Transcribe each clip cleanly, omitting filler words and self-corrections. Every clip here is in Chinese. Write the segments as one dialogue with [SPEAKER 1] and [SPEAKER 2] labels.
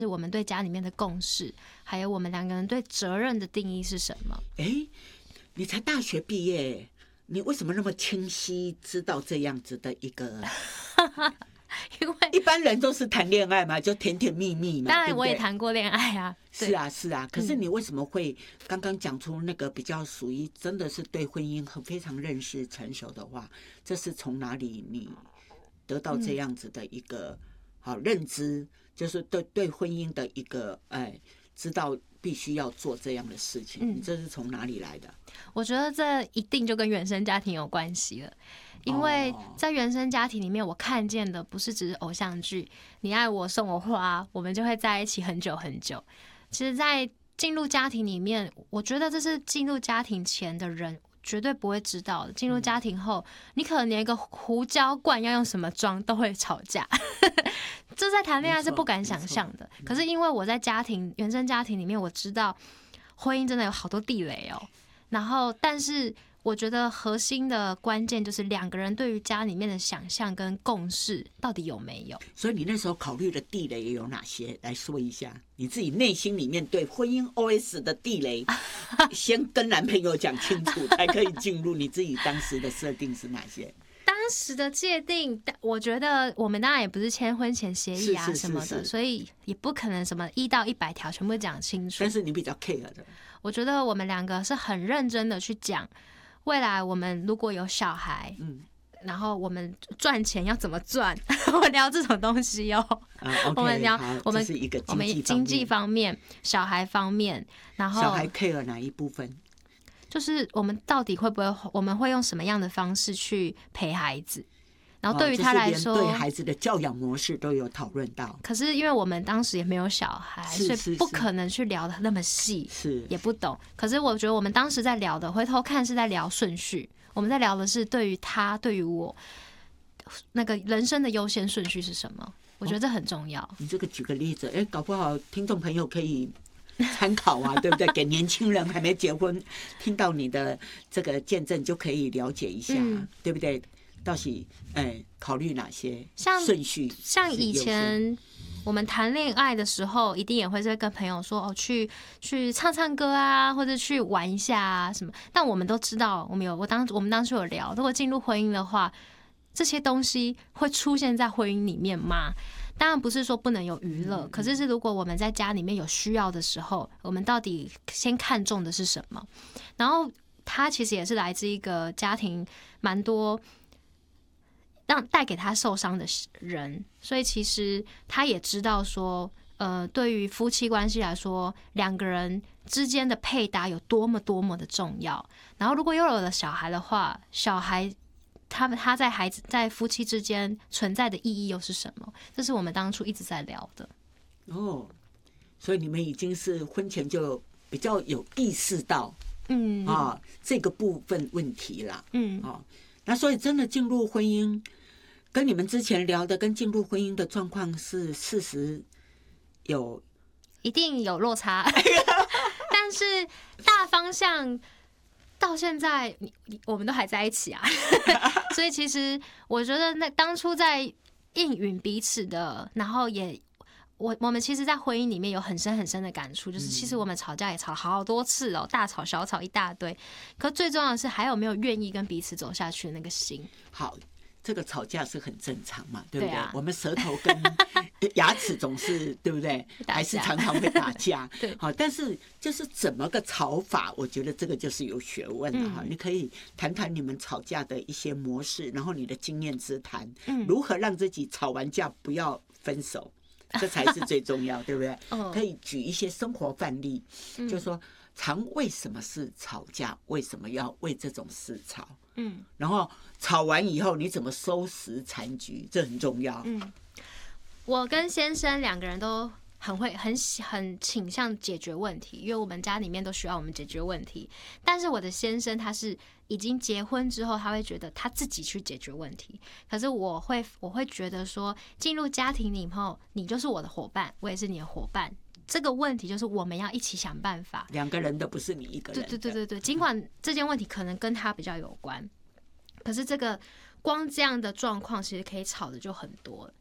[SPEAKER 1] 是我们对家里面的共识，还有我们两个人对责任的定义是什么。
[SPEAKER 2] 你才大学毕业，你为什么那么清晰知道这样子的一个？
[SPEAKER 1] 因为
[SPEAKER 2] 一般人都是谈恋爱嘛，就甜甜蜜蜜嘛。
[SPEAKER 1] 当然我也
[SPEAKER 2] 对不对
[SPEAKER 1] 谈过恋爱啊。
[SPEAKER 2] 是啊，是啊。可是你为什么会刚刚讲出那个比较属于真的是对婚姻非常认识成熟的话？这是从哪里你得到这样子的一个好认知？就是对婚姻的一个知道必须要做这样的事情，你这是从哪里来的？
[SPEAKER 1] 我觉得这一定就跟原生家庭有关系了。因为在原生家庭里面，我看见的不是只是偶像剧，你爱我送我花，我们就会在一起很久很久。其实，在进入家庭里面，我觉得这是进入家庭前的人绝对不会知道的。进入家庭后，你可能连一个胡椒罐要用什么装都会吵架，这在谈恋爱是不敢想象的。可是因为我在原生家庭里面，我知道婚姻真的有好多地雷哦。然后，但是我觉得核心的关键就是两个人对于家里面的想象跟共识到底有没有。
[SPEAKER 2] 所以你那时候考虑的地雷有哪些？来说一下你自己内心里面对婚姻 OS 的地雷，先跟男朋友讲清楚，才可以进入。你自己当时的设定是哪些？
[SPEAKER 1] 当时的界定，我觉得我们当然也不是签婚前协议啊什么的，所以也不可能什么1到100条全部讲清楚。
[SPEAKER 2] 但是你比较 care 的，
[SPEAKER 1] 我觉得我们两个是很认真的去讲，未来我们如果有小孩，然后我们赚钱要怎么赚，我们聊这种东西哦。我们聊我们经济方面、小孩方面，然后
[SPEAKER 2] 小孩 care 哪一部分？
[SPEAKER 1] 就是我们到底我们会用什么样的方式去陪孩子？然后对于他来说，
[SPEAKER 2] 对孩子的教养模式都有讨论到。
[SPEAKER 1] 可是因为我们当时也没有小孩，所以不可能去聊的那么细，也不懂。可是我觉得我们当时在聊的，回头看是在聊顺序。我们在聊的是对于他、对于我那个人生的优先顺序是什么？我觉得这很重要。
[SPEAKER 2] 你这个举个例子，搞不好听众朋友可以参考啊，对不对？给年轻人还没结婚，听到你的这个见证就可以了解一下，对不对？到底考虑哪些顺序？
[SPEAKER 1] 像以前我们谈恋爱的时候，一定也会跟朋友说去唱唱歌啊，或者去玩一下啊什么。但我们都知道，我们当初有聊，如果进入婚姻的话，这些东西会出现在婚姻里面吗？当然不是说不能有娱乐，可是如果我们在家里面有需要的时候，我们到底先看重的是什么？然后他其实也是来自一个家庭蛮多带给他受伤的人，所以其实他也知道说，对于夫妻关系来说，两个人之间的配搭有多么多么的重要。然后如果又有了小孩的话，小孩他在夫妻之间存在的意义又是什么？这是我们当初一直在聊的。
[SPEAKER 2] 所以你们已经是婚前就比较有意识到，这个部分问题啦。那所以真的进入婚姻，跟你们之前聊的跟进入婚姻的状况是事实
[SPEAKER 1] 一定有落差，但是大方向到现在我们都还在一起啊。所以其实我觉得那当初在应允彼此的，然后我们其实在婚姻里面有很深很深的感触，就是其实我们吵架也吵了好多次哦，大吵小吵一大堆，可最重要的是还有没有愿意跟彼此走下去的那个心。
[SPEAKER 2] 好，这个吵架是很正常嘛，对不对？我们舌头跟牙齿总是对不对？还是常常会打架。
[SPEAKER 1] 对，
[SPEAKER 2] 好，但是就是怎么个吵法，我觉得这个就是有学问的哈。你可以谈谈你们吵架的一些模式，然后你的经验之谈，如何让自己吵完架不要分手，这才是最重要，对不对？可以举一些生活范例，就是说常为什么事吵架，为什么要为这种事吵？然后吵完以后你怎么收拾残局，这很重要。
[SPEAKER 1] 我跟先生两个人都很倾向解决问题，因为我们家里面都需要我们解决问题。但是我的先生他是已经结婚之后，他会觉得他自己去解决问题。可是我会觉得说，进入家庭以后，你就是我的伙伴，我也是你的伙伴。这个问题就是我们要一起想办法，
[SPEAKER 2] 两个人的不是你一个人的。
[SPEAKER 1] 对，尽管这件问题可能跟他比较有关，可是这个光这样的状况其实可以吵的就很多。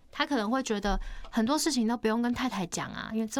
[SPEAKER 1] 他可能会觉得很多事情都不用跟太太讲啊，因为这